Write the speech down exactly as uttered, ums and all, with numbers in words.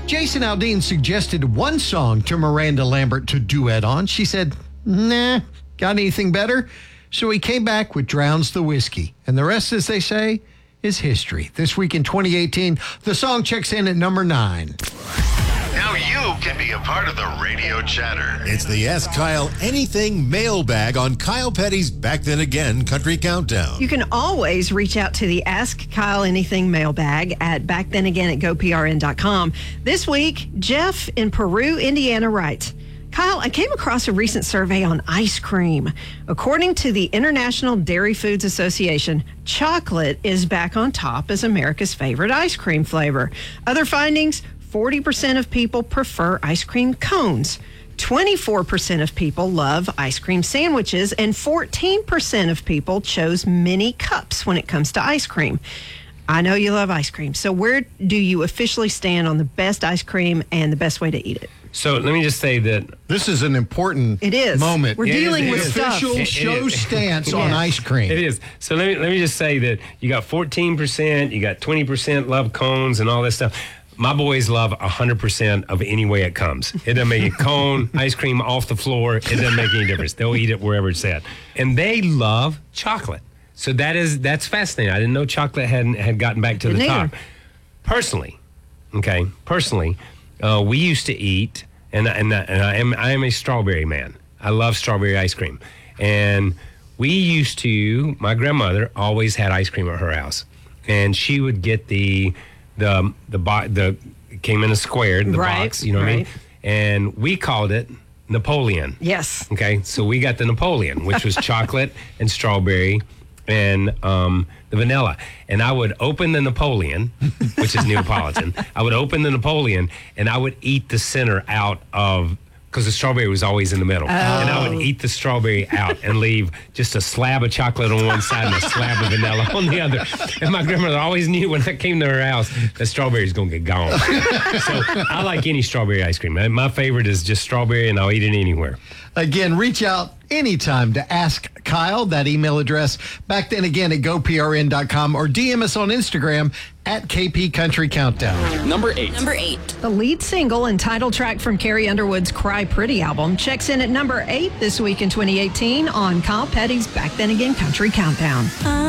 Jason Aldean suggested one song to Miranda Lambert to duet on. She said, nah, got anything better? So he came back with Drowns the Whiskey. And the rest, as they say, is history. This week in twenty eighteen, the song checks in at number nine. Now you can be a part of the radio chatter. It's the Ask Kyle Anything mailbag on Kyle Petty's Back Then Again Country Countdown. You can always reach out to the Ask Kyle Anything mailbag at back then again at go p r n dot com. This week, Jeff in Peru, Indiana writes, Kyle, I came across a recent survey on ice cream. According to the International Dairy Foods Association, chocolate is back on top as America's favorite ice cream flavor. Other findings, forty percent of people prefer ice cream cones. twenty-four percent of people love ice cream sandwiches, and fourteen percent of people chose mini cups when it comes to ice cream. I know you love ice cream, so where do you officially stand on the best ice cream and the best way to eat it? So let me just say that This is an important It is. moment. We're It is, dealing it with is. stuff. Official It- it show is. stance on Yeah. ice cream. it is. So let me let me just say that you got fourteen percent, you got twenty percent love cones and all this stuff. My boys love one hundred percent of any way it comes. It doesn't make a cone, ice cream off the floor. It doesn't make any difference. They'll eat it wherever it's at. And they love chocolate. So that is that's fascinating. I didn't know chocolate hadn't had gotten back to the Didn't top. either. Personally, okay, personally, uh, we used to eat, and and, and I am I am a strawberry man. I love strawberry ice cream, and we used to. My grandmother always had ice cream at her house, and she would get the the the bo- the it came in a square, the Right, box, you know what I mean, right. and we called it Napoleon. Yes. Okay, so we got the Napoleon, which was chocolate and strawberry and um, the vanilla. And I would open the Napoleon, which is Neapolitan. I would open the Napoleon and I would eat the center out of, because the strawberry was always in the middle. And I would eat the strawberry out and leave just a slab of chocolate on one side and a slab of vanilla on the other. And my grandmother always knew when I came to her house, the strawberry's going to get gone. So I like any strawberry ice cream. My favorite is just strawberry, and I'll eat it anywhere. Again, reach out anytime to ask Kyle. That email address, back then again at go p r n dot com, or D M us on Instagram at K P Country Countdown. Number eight. Number eight. The lead single and title track from Carrie Underwood's Cry Pretty album checks in at number eight this week in twenty eighteen on Kyle Petty's Back Then Again Country Countdown.